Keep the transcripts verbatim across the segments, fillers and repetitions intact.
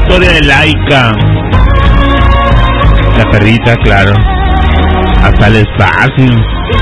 historia de Laika. La perrita, claro. Hasta el espacio.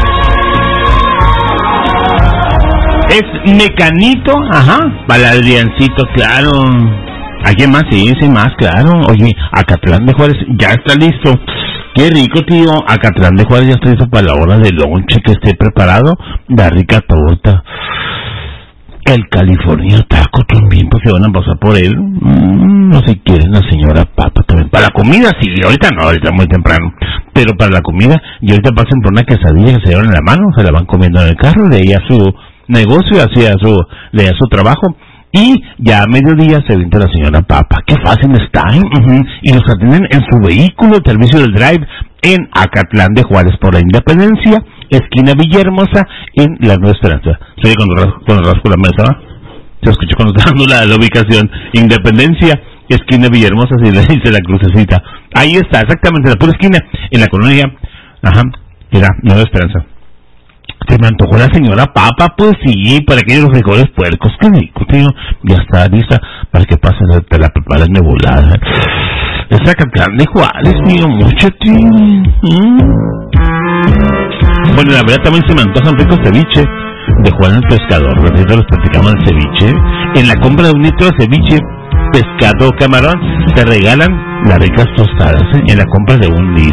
Es Mecanito, ajá. Para el Adriancito, claro. ¿Alguien más? Sí, sí, más, claro. Oye, Acatlán de Juárez ya está listo. Qué rico, tío. Acatlán de Juárez ya está listo para la hora de lonche, que esté preparado. La rica torta. El California Taco también, porque van a pasar por él. Mm, no sé si quieren la señora Papa también. Para la comida, sí, ahorita no, ahorita muy temprano. Pero para la comida, y ahorita pasen por una quesadilla que se llevan en la mano, se la van comiendo en el carro, de ahí a su negocio, hacia su, de ahí a su trabajo. Y ya a mediodía se vende la señora Papa. Qué fácil está, ¿eh? Uh-huh. Y los atienden en su vehículo, el servicio del drive, en Acatlán de Juárez por la Independencia, esquina Villahermosa, en la Nueva Esperanza. Soy cuando, ras- cuando rasco la mesa, ¿va? Se escucha cuando está dando la, la ubicación. Independencia, esquina Villahermosa, si le dice la crucecita. Ahí está, exactamente, en la pura esquina, en la colonia, ajá, era Nueva Esperanza. Se me antojó la señora Papa, pues sí, para aquellos frijoles puercos, qué rico, tío. Ya está lista para que pasen, te la preparan de volada. Esa Acatlán de Juárez, tío, mucho, tío. ¿Mm? Bueno, la verdad también se me antoja un rico ceviche de Juan el Pescador. Ahorita los platicamos del ceviche. En la compra de un litro de ceviche, pescado o camarón, te regalan las ricas tostadas, ¿eh? En la compra de un litro.